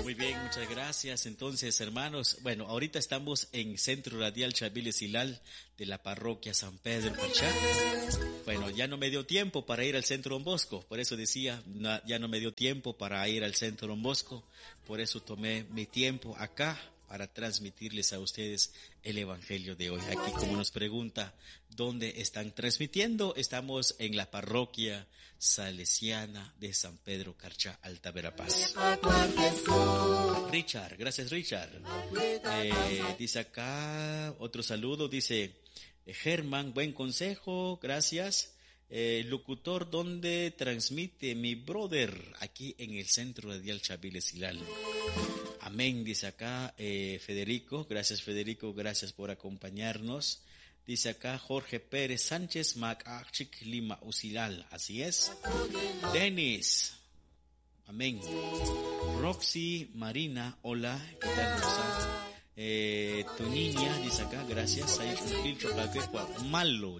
Muy bien, muchas gracias. Entonces, hermanos, bueno, ahorita estamos en Centro Radial Chavile Silal de la parroquia San Pedro Pachá. Bueno, ya no me dio tiempo para ir al Centro Don Bosco, por eso decía, ya no me dio tiempo para ir al Centro Don Bosco, por eso tomé mi tiempo acá para transmitirles a ustedes el Evangelio de hoy. Aquí, como nos pregunta, ¿dónde están transmitiendo? Estamos en la parroquia salesiana de San Pedro Carchá, Alta Verapaz. Richard, gracias Richard. Dice acá, otro saludo, dice Germán, buen consejo, gracias. Locutor, ¿dónde transmite mi brother? Aquí en el Centro Radial Chavile Silal. Amén, dice acá Federico, gracias por acompañarnos. Dice acá Jorge Pérez Sánchez, Macachik Lima Usilal, así es. Denis, amén. Roxy Marina, hola, ¿qué tal, Rosa? Tu niña, dice acá, gracias. Hay un filtro para que malo,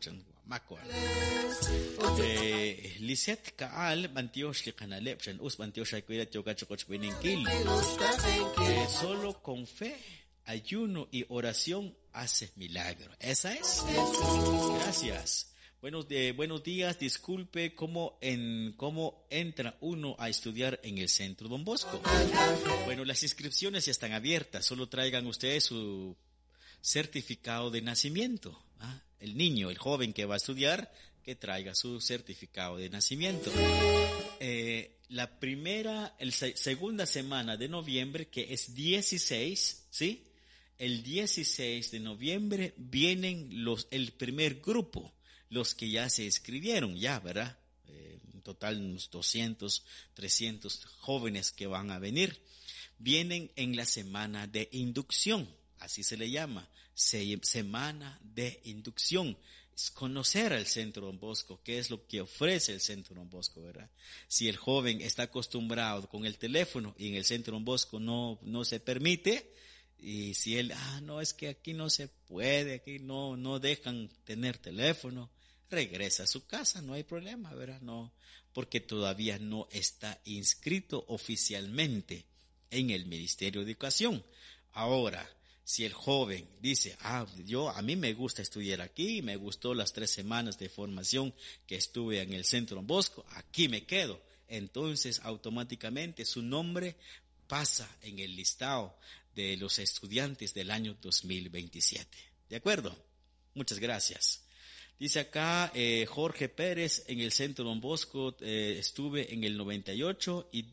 Lisette Kaal, Bantiosh Kanalep, Us Bantiosh Acuera Chocachococh Beninkil. Solo con fe, ayuno y oración haces milagro. ¿Esa es? Gracias. Buenos días, disculpe, ¿cómo entra uno a estudiar en el Centro Don Bosco? Bueno, las inscripciones ya están abiertas, solo traigan ustedes su certificado de nacimiento. El niño, el joven que va a estudiar, que traiga su certificado de nacimiento. La segunda semana de noviembre, que es 16, ¿sí? El 16 de noviembre vienen el primer grupo, los que ya se inscribieron, ya, ¿verdad? En total unos 200, 300 jóvenes que van a venir. Vienen en la semana de inducción, así se le llama, semana de inducción. Es conocer al Centro Don Bosco, qué es lo que ofrece el Centro Don Bosco, ¿verdad? Si el joven está acostumbrado con el teléfono y en el Centro Don Bosco no se permite, y si él, no, es que aquí no se puede, aquí no dejan tener teléfono, regresa a su casa, no hay problema, ¿verdad? No, porque todavía no está inscrito oficialmente en el Ministerio de Educación. Ahora, si el joven dice, a mí me gusta estudiar aquí, me gustó las 3 semanas de formación que estuve en el Centro Don Bosco, aquí me quedo, entonces automáticamente su nombre pasa en el listado de los estudiantes del año 2027. ¿De acuerdo? Muchas gracias. Dice acá Jorge Pérez, en el Centro Don Bosco estuve en el 98 y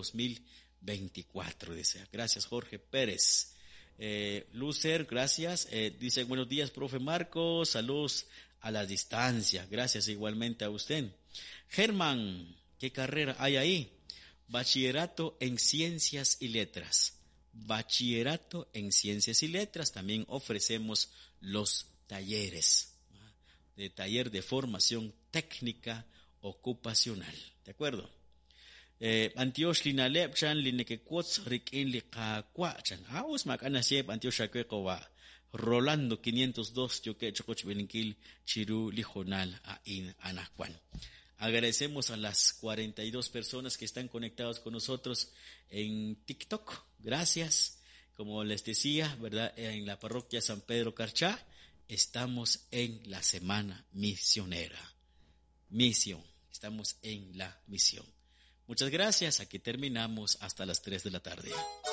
2024. Dice, gracias Jorge Pérez. Lucer, gracias. Dice, buenos días, profe Marcos, saludos a la distancia. Gracias igualmente a usted. Germán, ¿qué carrera hay ahí? Bachillerato en Ciencias y Letras. Bachillerato en Ciencias y Letras. También ofrecemos los talleres, de taller de formación técnica ocupacional. ¿De acuerdo? Antioch Linalep Lineke Quots Rikin Licacuachan. Usmak Anasiep Antioch Aquecoa. Rolando 502 Yoque Chococh Beninkil Chiru Lijonal Ain Anacuan. Agradecemos a las 42 personas que están conectados con nosotros en TikTok. Gracias. Como les decía, ¿verdad? En la parroquia San Pedro Carchá estamos en la semana misionera. Misión. Estamos en la misión. Muchas gracias. Aquí terminamos hasta las 3 de la tarde.